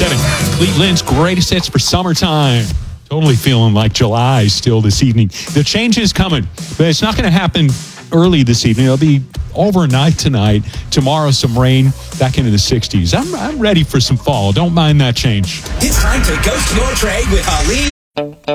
7. Cleveland's greatest hits for summertime. Totally feeling like July still this evening. The change is coming, but it's not going to happen early this evening. It'll be overnight tonight. Tomorrow, some rain back into the 60s. I'm ready for some fall. Don't mind that change. It's time to ghost your trade with Ali.